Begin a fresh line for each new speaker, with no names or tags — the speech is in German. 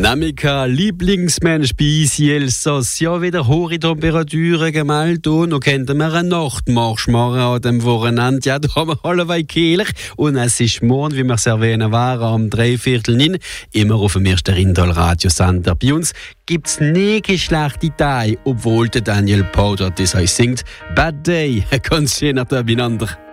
Namika, Lieblingsmensch bei uns, Elsass. Ja, wieder hohe Temperaturen gemeldet und noch könnten wir einen Nachtmarsch machen an dem Wochenende. Ja, da haben wir alle Kehler. Und es ist morgen, wie wir es erwähnen waren, am 3/4 immer auf dem ersten Rindal-Radiosender. Bei uns gibt es nie schlechte Tage, obwohl der Daniel Powder das heißt singt. Bad Day, ganz schön miteinander.